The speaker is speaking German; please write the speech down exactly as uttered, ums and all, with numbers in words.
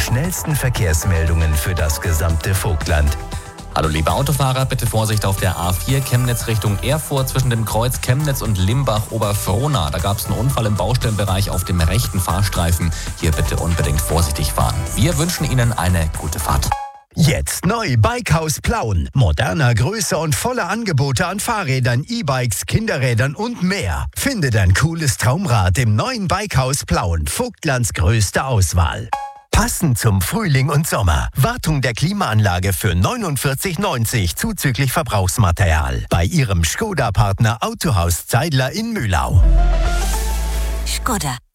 schnellsten Verkehrsmeldungen für das gesamte Vogtland. Hallo liebe Autofahrer, bitte Vorsicht auf der A vier Chemnitz Richtung Erfurt zwischen dem Kreuz Chemnitz und Limbach-Oberfrohna. Da gab es einen Unfall im Baustellenbereich auf dem rechten Fahrstreifen. Hier bitte unbedingt vorsichtig fahren. Wir wünschen Ihnen eine gute Fahrt. Jetzt neu Bikehaus Plauen. Moderner, größer und voller Angebote an Fahrrädern, E-Bikes, Kinderrädern und mehr. Finde dein cooles Traumrad im neuen Bikehaus Plauen. Vogtlands größte Auswahl. Passend zum Frühling und Sommer. Wartung der Klimaanlage für neunundvierzig neunzig zuzüglich Verbrauchsmaterial. Bei Ihrem Skoda-Partner Autohaus Zeidler in Mühlau. Skoda.